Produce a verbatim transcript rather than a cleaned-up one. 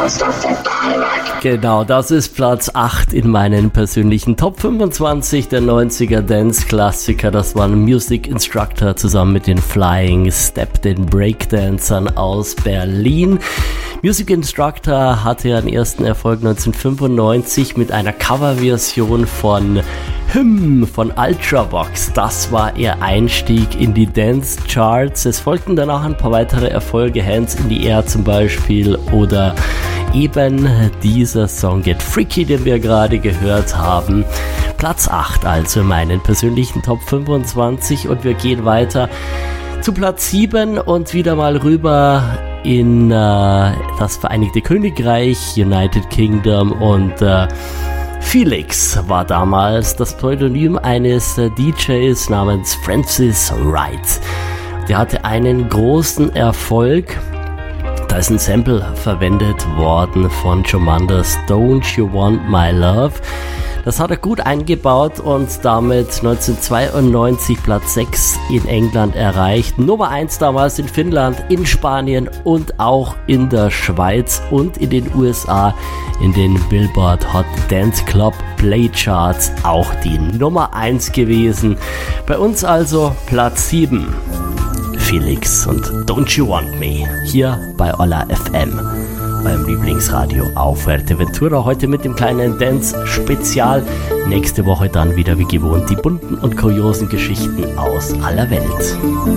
Genau, das ist Platz acht in meinen persönlichen Top fünfundzwanzig der neunziger Dance-Klassiker. Das waren Music Instructor zusammen mit den Flying Step, den Breakdancern aus Berlin. Music Instructor hatte ihren ersten Erfolg neunzehnhundertfünfundneunzig mit einer Coverversion von Hymn von Ultravox. Das war ihr Einstieg in die Dance Charts. Es folgten danach ein paar weitere Erfolge, Hands in the Air zum Beispiel oder eben dieser Song Get Freaky, den wir gerade gehört haben. Platz acht also in meinen persönlichen Top fünfundzwanzig und wir gehen weiter zu Platz sieben und wieder mal rüber in äh, das Vereinigte Königreich, United Kingdom und äh, Felix war damals das Pseudonym eines äh, D Js namens Francis Wright. Der hatte einen großen Erfolg. Da ist ein Sample verwendet worden von Jomandas Don't You Want My Love. Das hat er gut eingebaut und damit neunzehnhundertzweiundneunzig Platz sechs in England erreicht. Nummer eins damals in Finnland, in Spanien und auch in der Schweiz und in den U S A in den Billboard Hot Dance Club Play Charts auch die Nummer eins gewesen. Bei uns also Platz sieben. Felix und Don't You Want Me hier bei Olla F M, beim Lieblingsradio auf Fuerteventura. Heute mit dem kleinen Dance-Spezial. Nächste Woche dann wieder wie gewohnt die bunten und kuriosen Geschichten aus aller Welt.